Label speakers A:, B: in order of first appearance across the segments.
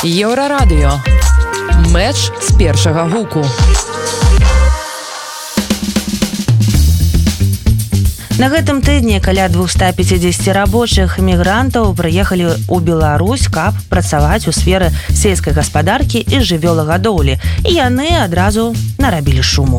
A: Еўрарадыё. Мэч з першага гуку.
B: На гэтым тыдні каля 250 рабочых мігрантаў прыехалі ў Беларусь, каб працаваць у сферы сельскай гаспадаркі і жывёлагадоўлі. І яны адразу нарабілі шуму.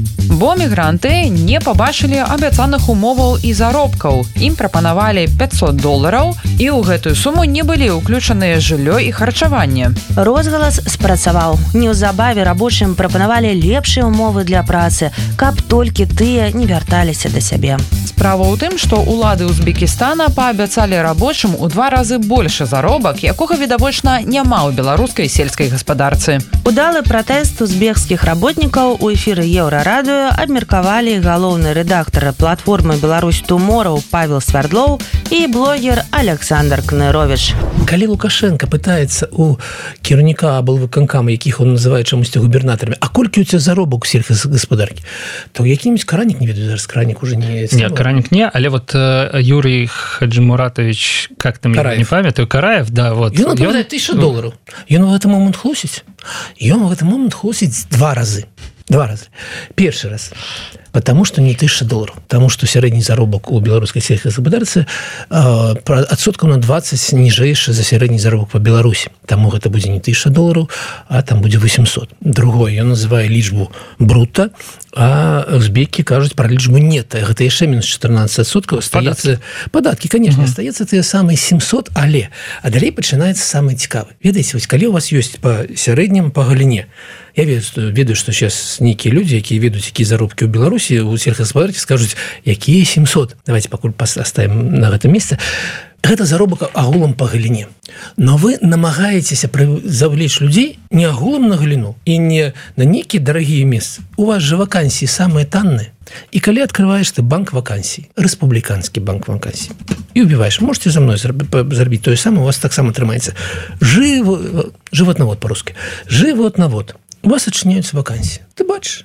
A: Бо мігранты не пабачылі абяцаных умоваў і заробкаў. Ім прапанавалі $500 і ў гэтую суму не былі ўключаныя жыллё і харчаванне.
B: Розгалас спрацаваў. Неўзабаве рабочым прапанавалі лепшыя умовы для працы, каб толькі тыя не вярталіся да сябе.
A: Справа ў тым, што ўлады Узбекістана паабяцалі рабочым у 2 разы большы заробак, якога відавочна няма ў беларускай сельскай гаспадарцы.
B: Удалы пратэст узбекскіх работнікаў у эфіры Еўрарадыё абмеркавалі галоўны рэдактар платформы «Беларусь Тумораў» Павел Свярдлоў і блогер Александр Кнырович.
C: Калі Лукашенко пытаецца у кіраўніка аблвыканкама, якіх он называе чамусьці губернатарамі, а колькі у цябе заробак у сельскагаспадаркі, то якімсь Каранік, не ведаю, зараз Каранік уже не...
D: Нет, Каранік не, але вот Юрий Хаджимуратович, как там я не памятаю, Караев, да, вот.
C: Ён апраўдае $1000. Ён в гэты момант хлусіць. Ён в гэты момант хлусіць 2 разы. 2 раза. Першы раз. Потому что не $1000. Потому что сярэдні заробак у беларускай сельскай гаспадарцы адсоткаў на 20 ніжэйшы за сярэдні заробак па Беларусі. Таму гэта будзе не $1000, а там будзе 800. Другое, ён называе лічбу брута, а узбекі кажуць пра лічбу нета. Гэта яшчэ мінус 14%. Остаецца падаткі, конечно, остаецца тыя самыя 700, але а далей пачынаецца самае цікавае. Ведаеце, вось калі у вас ёсць па сярэднім па галіне, я ведаю, што сейчас нейкія людзі, якія ведаюць, якія заробкі ў Беларусі, у сельскагаспадаркі скажуць, якія 700. Давайте пакуль поставім на гэтым месцы. Гэта заробак агулам па галіне. Но вы намагаецеся завлечь людзей не агулам на галіну і не на нейкія дарагія месцы. У вас жа вакансіі самыя танныя. І калі адкрываеш ты банк вакансій, рэспубліканскі банк вакансій, і убіваеш, можете за мной зрабіць тое самае, у вас таксама атрымаецца животновод по-русски. Животновод. У вас адчыняюцца вакансіі. Ты бачыш,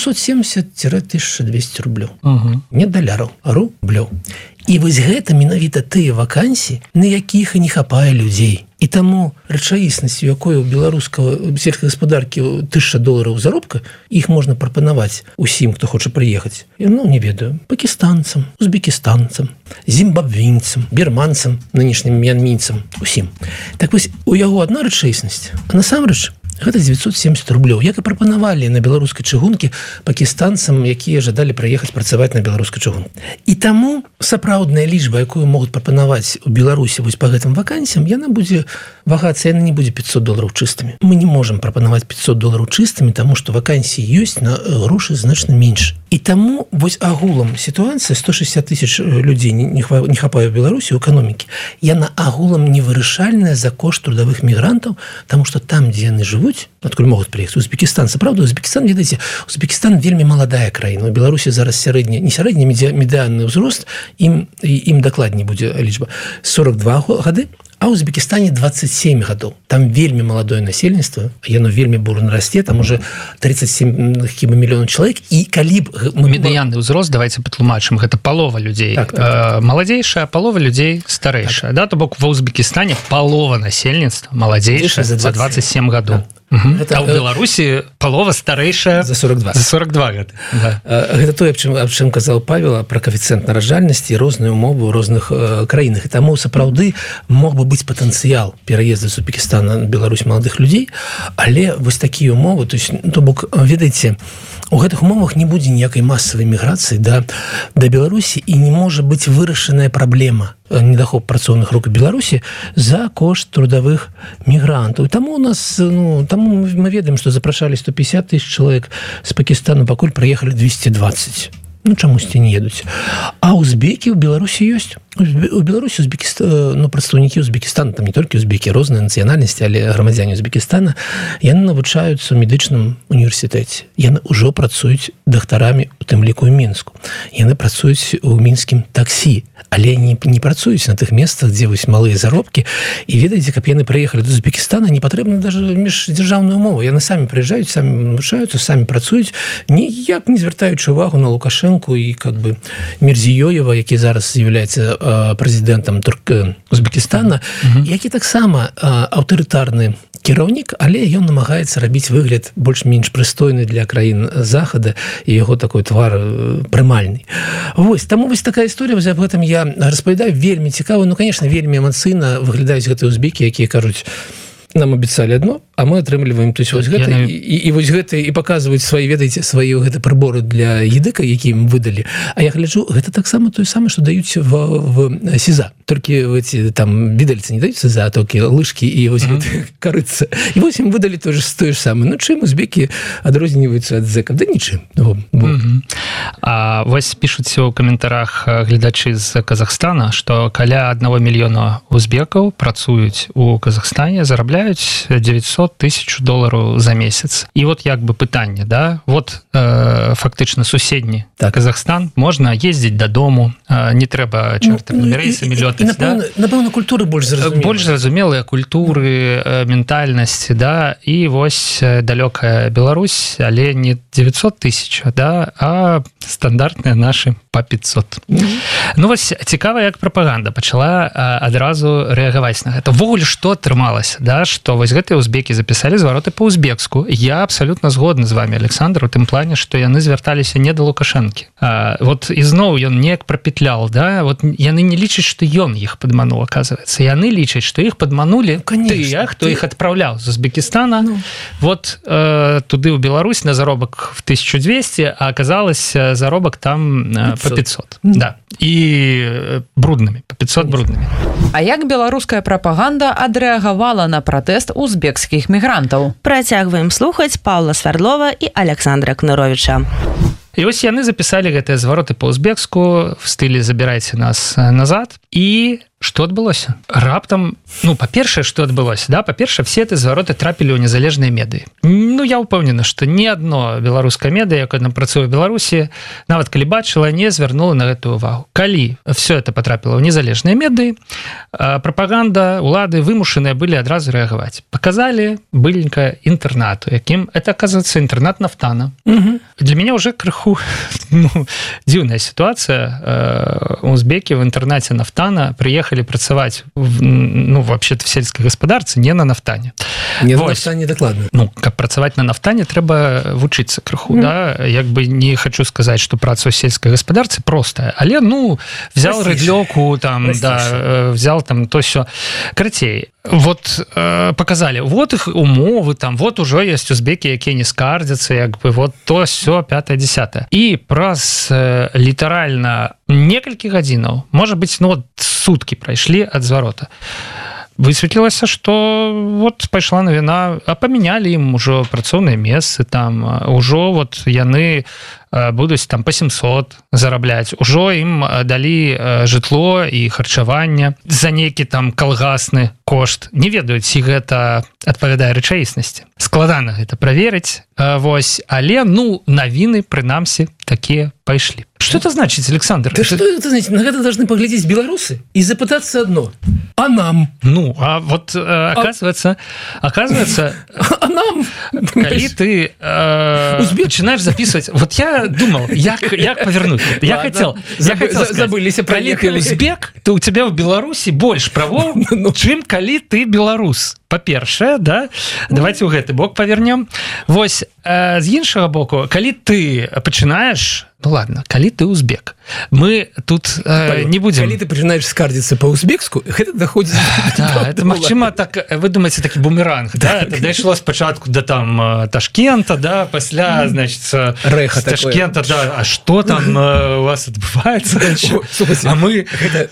C: 870-1200 рублёў. Не даляраў, а рублёў. І вось гэта менавіта тыя вакансіі, на якіх і не хапае людзей. І таму рэчаіснасць, у якой у беларускага сельскай гаспадаркі $1000 заробка, іх можна прапанаваць усім, хто хоча прыехаць. Ну, не ведаю, пакістанцам, узбекістанцам, зімбабвінцам, бірманцам, нынешнім мьянмінцам, усім. Так вось, у яго адна рэчаіснасць, а насамрэч гэта 970 рублёў, як і прапанавалі на беларускай чыгункі пакістанцам, якія жадалі прыехаць працаваць на беларускай чыгункі. І таму сапраўдная лічба, якую могуць прапанаваць у Беларусі вось па гэтым вакансіям, яна будзе вагацца, яна не будзе $500 чыстымі. Мы не можам прапанаваць $500 чыстымі, таму што вакансіі ёсць, на грошы значна менш. І таму вось агулам сітуацыя 160 000 людзей не хапае ў Беларусі ў эканомікі. Яна агулам невырашальная за кошт трудовых мігрантаў, таму што там, дзе яны жывуць, адкуль могуць прыехаць Узбекістан. Сапраўда, Узбекістан, ведаеце, Узбекістан вельмі маладая краіна. У Беларусі зараз сярэдні, не сярэдні, медыанны ўзрост, ім дакладней будзе лічба 42 гады, а ў Узбекістане 27 гадоў. Там вельмі маладое насельніцтва, яно вельмі бурна расце, там уже 37 мільёнаў чалавек, і калі б...
D: Медыянны ўзрост, давайте патлумачым, гэта палова людзей. Маладзейшая, палова людзей старэйшая. Да, то бок ва Узбекістане палова насельніцтва маладзейшая за 27 гадоў. А ў Беларусі палова старэйшая
C: за 42
D: гады.
C: Гэта тое, аб чым казаў Павел, пра каэфіцыент нараджальнасці, розныя умовы ў розных краінах. І таму сапраўды мог бы быць патэнцыял пераезду з Узбекістана на Беларусь маладых людзей, але вось такія умовы, то бок, ведаеце, у гэтых умовах не будзе ніякай масавай міграцыі да Беларусі, і не можа быць вырашаная праблема недахоп працоўных рук у Беларусі за кошт трудовых мігрантаў. Таму у нас, таму мы ведаем, што запрашалі 150 000 чалавек з Пакістану, пакуль прыехалі 220. Чамусьці не едуць. А узбекі ў Беларусі ёсць. У Беларусі прадстаўнікі Узбекістана, там не толькі узбекі, розныя нацыянальнасці, але грамадзяне Узбекістана, яны навучаюцца ў медычным універсітэце. Яны ўжо працуюць дактарамі, у тым ліку ў Мінску. Яны працуюць у мінскім таксі, але не працуюць на тых месцах, дзе вось малыя заробкі. І ведаеце, каб яны прыехалі да Узбекістана, не патрэбна даже міждзяржаўную мову. Яны самі прыязджаюць, самі навучаюцца, самі працуюць, ніяк не звяртаючы увагу на Лукашенку і Мірзіёева, які зараз з'яўляецца прэзідэнтам Узбекістана, які таксама аўтарытарны кіраўнік, але ён намагаецца рабіць выгляд больш-менш прыстойны для краін захада і яго такой твар прымальны. Вось, таму вось такая історыя, об гэтым я распавядаю, вельмі цікава, ну, конечно, вельмі эмацыйна выглядаюць гэтыя узбекі, якія кажуць, нам абяцалі адно, а мы атрымліваем вось гэта, і вось гэта, і паказваюць свае, ведаеце, свае гэта прыборы для едыка, які ім выдалі. А я гляджу, гэта таксама тое самае, што даюць в СІЗА. Толькі там відальцы не даюць СІЗА, а толькі лыжкі і вось гэта карыцца. І вось ім выдалі тое ж самае. Ну, чым узбекі адрозніваюцца ад зэкаў? Да нічым.
D: А вось пішуць у каментарах гледачы з Казахстана, што каля 1 мільёна узбекаў працуюць у Казахстане, зарабляюць 900 тысяч долларов за месяц. І вот як бы пытанне, да? Вот фактычна суседні Казахстан, можна ездзіць дадому, не трэба чартэрнымі рэйсамі лётаць, да?
C: Напэўна, культуры больш зразумелыя.
D: Больш зразумелыя культуры, ментальнасці, да? І вось далёкая Беларусь, але не 900 тысяч, да? А стандартныя нашы па 500. Ну вось цікава, як прапаганда пачала адразу рэагаваць на гэта. Ввогуле, што атрымалася, да? Што вось гэтыя узбекі запісалі звароты па-узбекску. Я абсалютна згодны з вами, Александр, у тым плане, што яны звярталіся не да Лукашэнкі. Вот ізноў ён неяк прапетлял, да? Вот яны не лічаць, што ён іх падмануў, аказваецца. Яны лічаць, што іх падманулі тыя, хто іх адпраўляў з Узбекістана. Вот туды ў Беларусь на заробак в 1200, а аказалось заробак там по 500. Да. І бруднымі, по 500 бруднымі.
A: А як беларуская прапаганда адрэагавала на пратэст узбекскіх мігрантаў?
B: Працягваем слухаць Паўла Свярлова і Александра Кныровіча.
D: І вось яны запісалі гэтыя звароты па-узбекску в стылі «забірайце нас назад». І што адбылося? Раптам, ну, па-першае, што адбылося, да? Па-першае, все эти звароты трапілі ў незалежныя медыі. Ну, я ўпэўнены, што ні адно беларускае медыа, якое працуе ў Беларусі, нават калі бачыла, не звярнула на гэтую увагу. Калі все это потрапіла ў незалежныя медыі, прапаганда, улады вымушаныя былі адразу рэагаваць. Паказалі быленька інтэрнату, якім это, оказывается, інтэрнат Нафтана. Для мяне уже крыху дзіўная сітуацыя. Узбекі в інтэрнаце Нафтана прыехалі працаваць вообще-то в сельскай гаспадарцы, не на нафтане.
C: Не на нафтане, дакладна.
D: Ну, каб працаваць на нафтане, трэба вучыцца крыху, да? Як бы не хочу сказаць, што праца ў сельскай гаспадарцы простая, але, ну, взял рыдлёку, там, да, взял там то сё. Карацей, вот показали, вот их умовы, там, вот уже есть узбеки, якія не скардзяцца, як бы, вот то сё, 5-10. І праз літаральна некалькі гадзінаў, можа быць, ну, вот суткі прайшлі ад зварота. Высветлілася, што вот пайшла навіна, а памянялі ім ужо працоўныя месцы, там, ужо вот яны будуць там па 700 зарабляць. Ужо ім далі жытло і харчаванне за нейкі там калгасны кошт. Не ведаюць, ці гэта адпавядае рэчаіснасці. Складана гэта праверыць, вось, але, ну, навіны, прынамсі, такія пайшлі. Что это значит, Александр?
C: Да что это значит? На это должны поглядеть белорусы и запытаться одно. А нам?
D: Ну, а вот оказывается,
C: а нам?
D: Коли ты начинаешь записывать, вот я думал, як повернуть. Я хотел
C: сказать,
D: коли ты узбек, то у тебя в Беларуси больше правов, чем коли ты белорус. Па-першае, да? Давайте ў гэты бок павернем. Вось, з іншага боку, калі ты пачынаеш, ну ладно, калі ты узбек, мы тут не будем...
C: Калі ты пачынаеш скардзіцца па-узбекску, гэта даходзіць...
D: Да, это, магчыма, так, вы думаеце, такі бумеранг, да? Это дайшло спачатку до там Ташкента, да, пасля, значит, с Ташкента, да, а что там у вас адбываецца? А мы...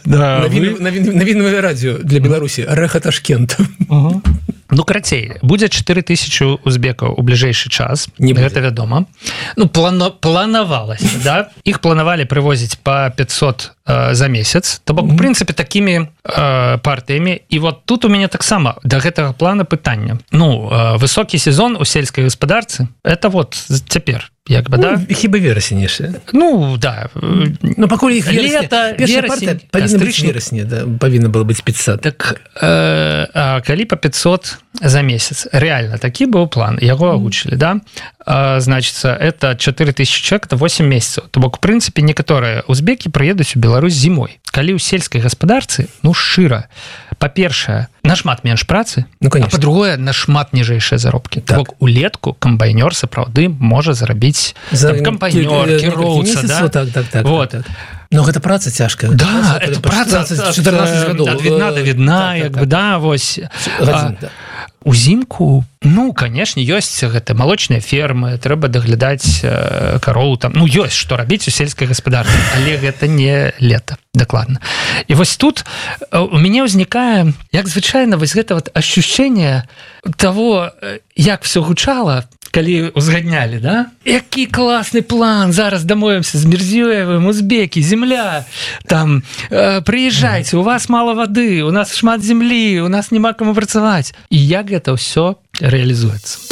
C: Навінавае радыё для Беларусі, рэха Ташкента.
D: Ну, карацей, будзе 4000 узбекаў у бліжэйшы час, гэта вядома. Ну, планавалася, да? Іх планавалі прывозіць па 500 за месяц, то бок, в прынцыпе, такімі партыямі. І вот тут у мяне таксама да гэтага плана пытання. Ну, высокі сезон у сельскай гаспадарцы, это вот цяпер, як бы, да?
C: Хіба верасень яшчэ.
D: Ну, да.
C: Ну, пакуль іх
D: лета, верасень,
C: верасень, да, павінна было быць 500.
D: Так, калі па 500 за месяц, реально, такі быў план, яго агучылі, да? значится, это 4000 человек, это 8 месяцев. То бок, в прынцыпе, некаторыя узбекі прыедуць у Беларусь зімой. Калі ў сельскай гаспадарцы, шчыра, па-першае, нашмат менш працы, а па-другое, нашмат ніжэйшыя заробкі. То бок, улетку камбайнёр сапраўды можа зарабіць камбайнёр, кіроўца, да?
C: Так. Но гэта праца цяжкая.
D: Да, это праца 14 гадоў. Ад відна да відна, як бы, да, вось. Узімку, конечно, ёсць гэта малочныя фермы, трэба даглядаць кароў, там, ёсць што рабіць у сельскай гаспадарцы, але гэта не лета, дакладна. І вось тут у мяне ўзнікае, як звычайна, вось гэта вот ощущение того, як все гучала, калі узгаднялі, да? Які класны план, зараз дамовімся з Мірзіёевым, узбекі, земля, там, прыязджайце, у вас мало вады, у нас шмат землі, у нас няма каму працаваць. І як гэта ўсё рэалізуецца.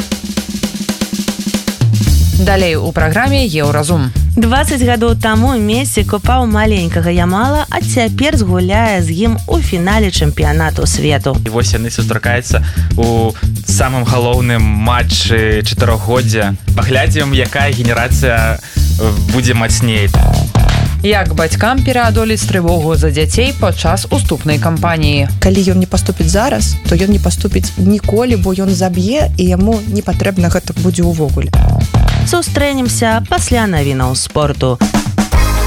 A: Далей у праграме Еўразум.
B: 20 гадоў таму Месі купаў маленькага Ямала, а цяпер згуляе з ім у фінале чэмпіянату свету.
E: І вось яны сустракаюцца у самым галоўным матчы чатырохгоддзя. Паглядзім, якая генерацыя будзе мацней.
A: Як бацькам пераадолець трывогу за дзяцей падчас уступнай кампаніі.
F: Калі ён не паступіць зараз, то ён не паступіць ніколі, бо ён заб'е, і яму не патрэбна гэта будзе ўвогуле.
B: Сустрэнемся пасля навінаў спорту.